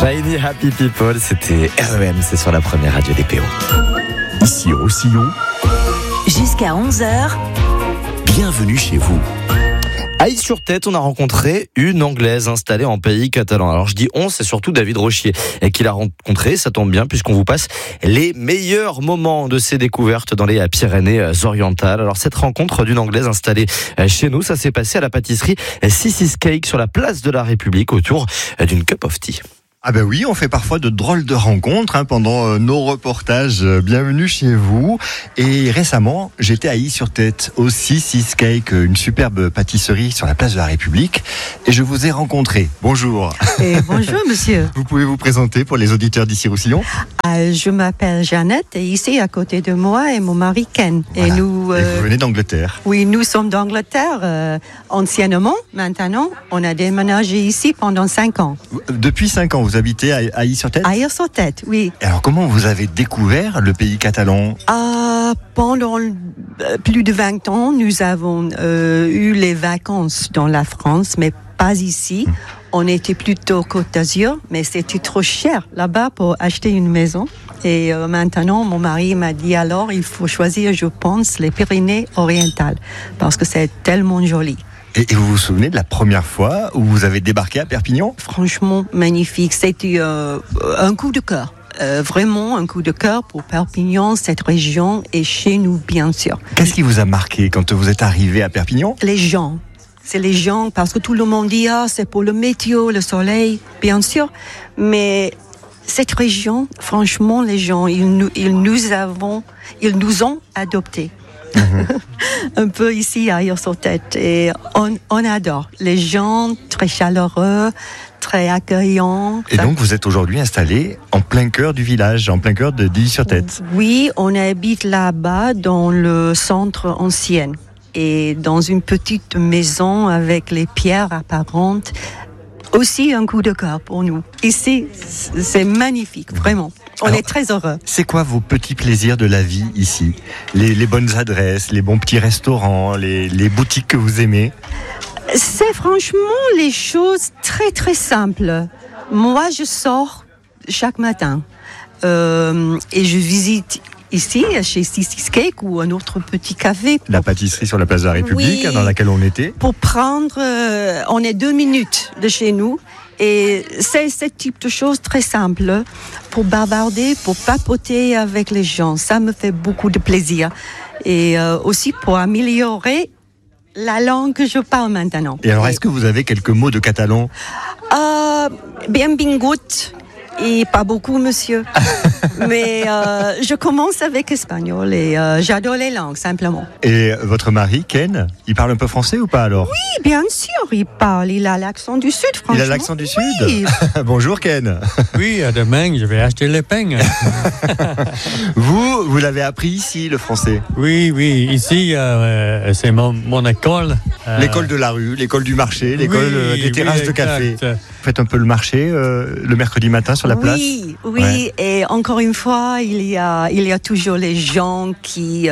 Shiny Happy People, c'était REM, c'est sur la première radio des PO. Ici Roussillon. Jusqu'à 11h. Bienvenue chez vous. À Is-sur-Tête, on a rencontré une Anglaise installée en pays catalan. Alors je dis on, c'est surtout David Rochier qui l'a rencontrée. Ça tombe bien puisqu'on vous passe les meilleurs moments de ses découvertes dans les Pyrénées-Orientales. Alors cette rencontre d'une Anglaise installée chez nous, ça s'est passé à la pâtisserie Sissy's Cake sur la place de la République autour d'une cup of tea. Ah ben oui, on fait parfois de drôles de rencontres pendant nos reportages. Bienvenue chez vous. Et récemment, j'étais à Is-sur-Tête, au Sissy's Cake, une superbe pâtisserie sur la place de la République. Et je vous ai rencontré. Bonjour. Et bonjour, monsieur. Vous pouvez vous présenter pour les auditeurs d'Ici Roussillon ? Je m'appelle Jeannette et ici, à côté de moi, est mon mari Ken. Voilà. Et nous... Et vous venez d'Angleterre ? Oui, nous sommes d'Angleterre anciennement. Maintenant, on a déménagé ici pendant 5 ans. Depuis 5 ans, vous habitez à Is-sur-Tête ? À Is-sur-Tête, oui. Et alors, comment vous avez découvert le pays catalan ? Pendant plus de 20 ans, nous avons eu les vacances dans la France, mais pas ici. On était plutôt Côte d'Azur, mais c'était trop cher là-bas pour acheter une maison. Et maintenant, mon mari m'a dit alors, il faut choisir, je pense, les Pyrénées-Orientales, parce que c'est tellement joli. Et vous vous souvenez de la première fois où vous avez débarqué à Perpignan ? Franchement, magnifique. C'était un coup de cœur. Vraiment un coup de cœur pour Perpignan, cette région, et chez nous, bien sûr. Qu'est-ce qui vous a marqué quand vous êtes arrivé à Perpignan ? Les gens. C'est les gens, parce que tout le monde dit c'est pour le météo, le soleil, bien sûr. Mais cette région, franchement, les gens, ils nous ont adoptés. Un peu ici à Is-sur-Tête. Et on adore. Les gens très chaleureux, très accueillants. Et donc vous êtes aujourd'hui installé en plein cœur du village, en plein cœur d'Is-sur-Tête. Oui, on habite là-bas dans le centre ancien. Et dans une petite maison avec les pierres apparentes. Aussi un coup de cœur pour nous. Ici, c'est magnifique, vraiment. On est très heureux. C'est quoi vos petits plaisirs de la vie ici ? Les bonnes adresses, les bons petits restaurants, les boutiques que vous aimez ? C'est franchement les choses très très simples. Moi, je sors chaque matin et je visite ici, chez Sissy's Cake ou un autre petit café. La pâtisserie sur la place de la République, oui, dans laquelle on était. Pour prendre, on est 2 minutes de chez nous. Et c'est ce type de choses très simples pour bavarder, pour papoter avec les gens. Ça me fait beaucoup de plaisir. Et aussi pour améliorer la langue que je parle maintenant. Et alors, est-ce que vous avez quelques mots de catalan ? Benvingut. Et pas beaucoup, monsieur. Mais je commence avec espagnol et j'adore les langues, simplement. Et votre mari, Ken, il parle un peu français ou pas alors ? Oui, bien sûr, il parle. Il a l'accent du Sud, franchement. Il a l'accent du Sud ? Oui. Bonjour, Ken. Oui, demain, je vais acheter les peignes. Vous l'avez appris ici, le français ? Oui, ici, c'est mon école. L'école de la rue, l'école du marché, l'école des terrasses de café. Vous faites un peu le marché le mercredi matin sur la place ? Oui, ouais. Et encore une fois, il y a toujours les gens qui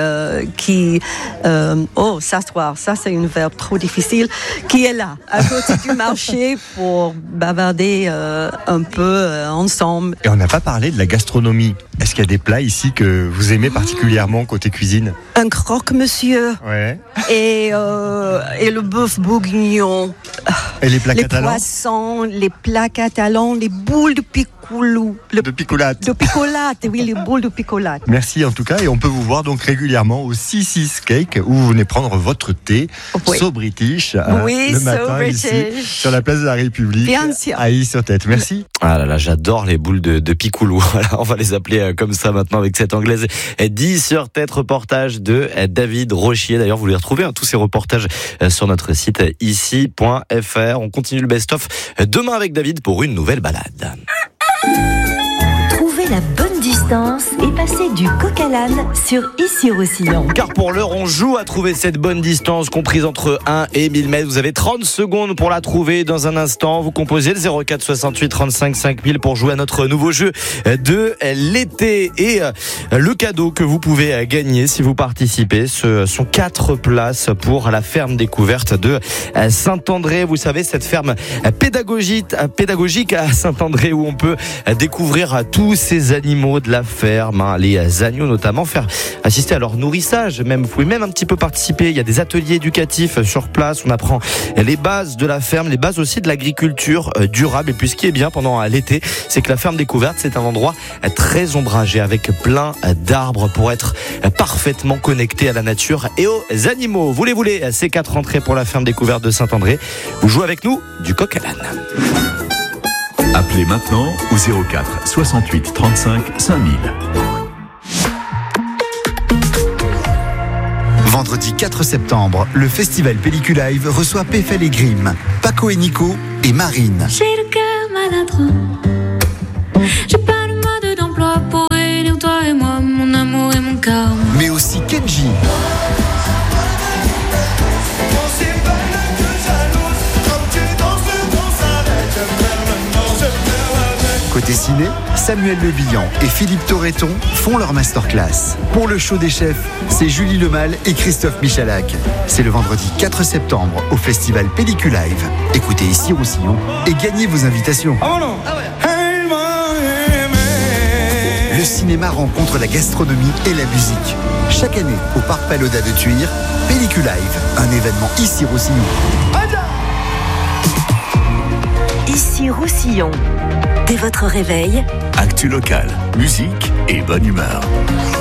s'asseoir, ça c'est un verbe trop difficile, qui est là, à côté du marché pour bavarder un peu ensemble. Et on n'a pas parlé de la gastronomie. Est-ce qu'il y a des plats ici que vous aimez particulièrement côté cuisine ? Un croque-monsieur. Ouais. Et le bœuf bourguignon. Et les plats catalans ? Les poissons, les plats catalans, les boules de picoulou. De picolate. De picolate, oui, les boules de picolate. Merci en tout cas, et on peut vous voir donc régulièrement au Sissy's Cake où vous venez prendre votre thé, oui. So British, oui, le so matin British. Ici sur la place de la République, bien sûr. à Is-sur-Tête. Merci. Ah là là, j'adore les boules de picoulou. Voilà, on va les appeler comme ça maintenant avec cette Anglaise d'Is-sur-Tête, reportage de David Rochier. D'ailleurs, vous les retrouvez tous ces reportages sur notre site ici.fr. On continue le best-of demain avec David pour une nouvelle balade. Trouvez la bonne distance. distance et passez du coq à l'âne sur Issy-Roussillon. Car pour l'heure, on joue à trouver cette bonne distance comprise entre 1 et 1000 mètres. Vous avez 30 secondes pour la trouver. Dans un instant, vous composez le 04 68 35 5000 pour jouer à notre nouveau jeu de l'été. Et le cadeau que vous pouvez gagner si vous participez, ce sont 4 places pour la ferme découverte de Saint-André. Vous savez, cette ferme pédagogique à Saint-André où on peut découvrir tous ces animaux de la ferme, les agneaux notamment, assister à leur nourrissage. Vous pouvez même un petit peu participer. Il y a des ateliers éducatifs sur place. On apprend les bases de la ferme, les bases aussi de l'agriculture durable. Et puis ce qui est bien pendant l'été, c'est que la ferme découverte, c'est un endroit très ombragé avec plein d'arbres pour être parfaitement connecté à la nature et aux animaux. Vous les voulez, ces 4 entrées pour la ferme découverte de Saint-André. Vous jouez avec nous du coq à l'âne. Appelez maintenant au 04 68 35 5000. Vendredi 4 septembre, le festival Pelliculive reçoit Péfel et Grimm, Paco et Nico et Marine. J'ai le cœur maladroit. J'ai pas le mode d'emploi pour élire toi et moi, mon amour et mon karma. Mais aussi Kenji. Côté ciné, Samuel Le Bihan et Philippe Torreton font leur masterclass. Pour le show des chefs, c'est Julie Lemal et Christophe Michalak. C'est le vendredi 4 septembre au festival Pelliculive. Écoutez Issy-Roussillon et gagnez vos invitations. Le cinéma rencontre la gastronomie et la musique. Chaque année, au Parc Pagoda de Tuire, Pelliculive, un événement Issy-Roussillon. Issy-Roussillon. Dès votre réveil, Actu local, musique et bonne humeur.